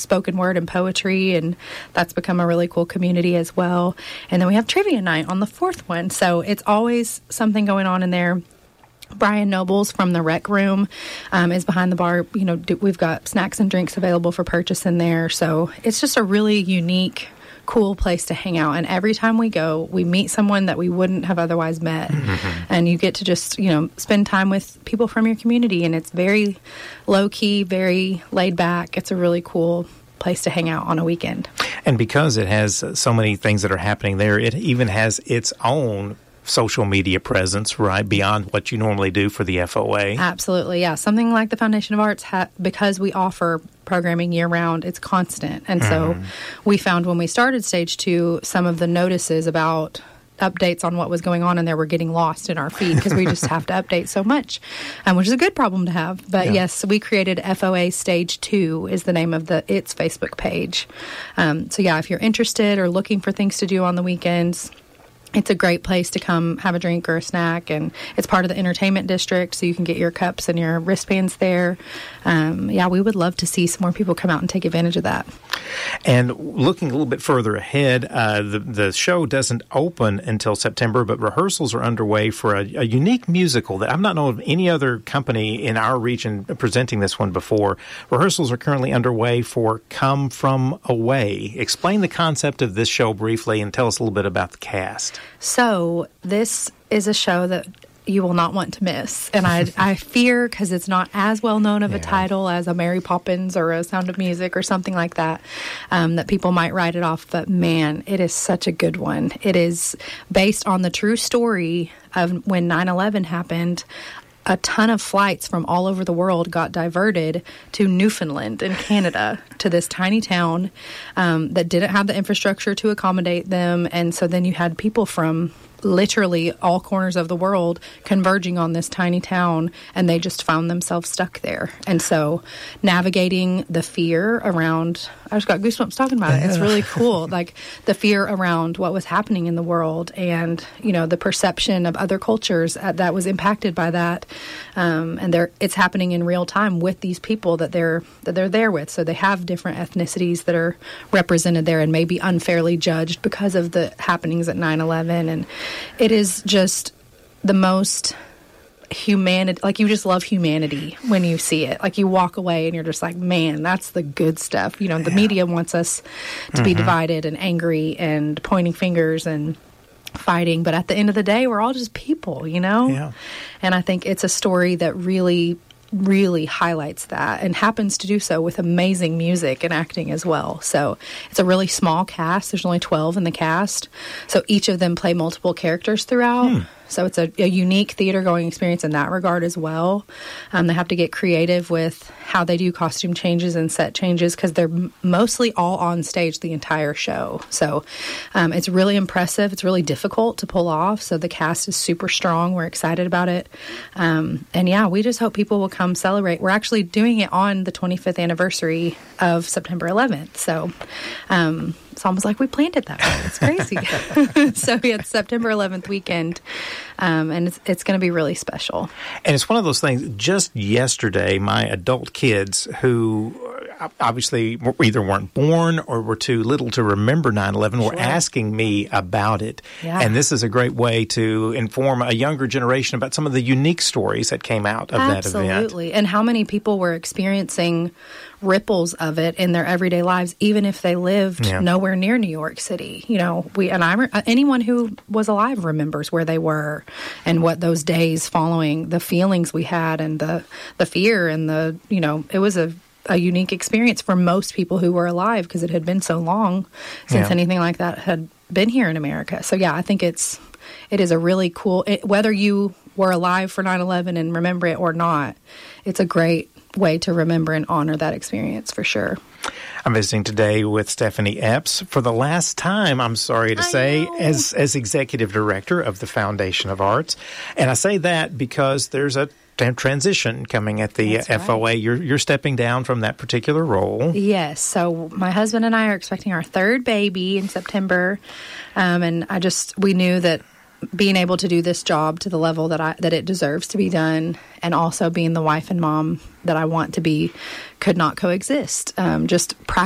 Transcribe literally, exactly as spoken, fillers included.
spoken word and poetry, and that's become a really cool community as well. And then we have trivia night on the fourth one. So it's always something going on in there. Brian Nobles from the Rec Room um, is behind the bar. You know, do, we've got snacks and drinks available for purchase in there. So it's just a really unique, cool place to hang out. And every time we go, we meet someone that we wouldn't have otherwise met. Mm-hmm. And you get to just, you know, spend time with people from your community. And it's very low-key, very laid back. It's a really cool place to hang out on a weekend. And because it has so many things that are happening there, it even has its own social media presence, right, beyond what you normally do for the F O A. Absolutely, yeah. Something like the Foundation of Arts, ha- because we offer programming year-round, it's constant. And mm. so we found when we started Stage two, some of the notices about updates on what was going on in there were getting lost in our feed because we just have to update so much, um, which is a good problem to have. But yeah. yes, we created F O A Stage two is the name of the its Facebook page. Um, so yeah, if you're interested or looking for things to do on the weekends, it's a great place to come have a drink or a snack, and it's part of the entertainment district, so you can get your cups and your wristbands there. Um, yeah, we would love to see some more people come out and take advantage of that. And looking a little bit further ahead, uh, the, the show doesn't open until September, but rehearsals are underway for a, a unique musical that I've not known of any other company in our region presenting this one before. Rehearsals are currently underway for Come From Away. Explain the concept of this show briefly and tell us a little bit about the cast. So this is a show that you will not want to miss. And I, I fear, because it's not as well known of yeah. a title as a Mary Poppins or a Sound of Music or something like that, um, that people might write it off. But man, it is such a good one. It is based on the true story of when nine eleven happened. A ton of flights from all over the world got diverted to Newfoundland in Canada, to this tiny town um, that didn't have the infrastructure to accommodate them. And so then you had people from literally all corners of the world converging on this tiny town, and they just found themselves stuck there. And so navigating the fear around, I just got goosebumps talking about it. It's really cool. Like the fear around what was happening in the world, and, you know, the perception of other cultures uh, that was impacted by that. Um, and they're, it's happening in real time with these people that they're, that they're there with. So they have different ethnicities that are represented there and may be unfairly judged because of the happenings at nine eleven. And it is just the most humanity, like you just love humanity when you see it. Like you walk away and you're just like, man, that's the good stuff. You know, the yeah. media wants us to mm-hmm. be divided and angry and pointing fingers and fighting, but at the end of the day, we're all just people, you know? Yeah. And I think it's a story that really really highlights that, and happens to do so with amazing music and acting as well. So it's a really small cast. There's only twelve in the cast. So each of them play multiple characters throughout. Hmm. So it's a, a unique theater-going experience in that regard as well. Um, they have to get creative with how they do costume changes and set changes, because they're m- mostly all on stage the entire show. So um, it's really impressive. It's really difficult to pull off. So the cast is super strong. We're excited about it. Um, and yeah, we just hope people will come celebrate. We're actually doing it on the twenty-fifth anniversary of September eleventh. So um, it's almost like we planned it that way. It's crazy. So yeah, it's September eleventh weekend. Um, and it's, it's going to be really special. And it's one of those things, just yesterday, my adult kids who obviously either weren't born or were too little to remember nine eleven were sure. asking me about it. Yeah. And this is a great way to inform a younger generation about some of the unique stories that came out of Absolutely. that event. Absolutely. And how many people were experiencing ripples of it in their everyday lives, even if they lived yeah. nowhere near New York City. You know, we and I re- anyone who was alive remembers where they were and what those days following, the feelings we had, and the the fear, and the, you know, it was a a unique experience for most people who were alive, because it had been so long since yeah. anything like that had been here in America. So yeah, I think it's it is a really cool, it, whether you were alive for nine eleven and remember it or not, it's a great way to remember and honor that experience for sure. I'm visiting today with Stephanie Epps for the last time, I'm sorry to I say, know. as as executive director of the Foundation of Arts. And I say that because there's a transition coming at the That's F O A. Right. You're you're stepping down from that particular role. Yes. So my husband and I are expecting our third baby in September, um, and I just we knew that being able to do this job to the level that I that it deserves to be done, and also being the wife and mom that I want to be, could not coexist. Um, just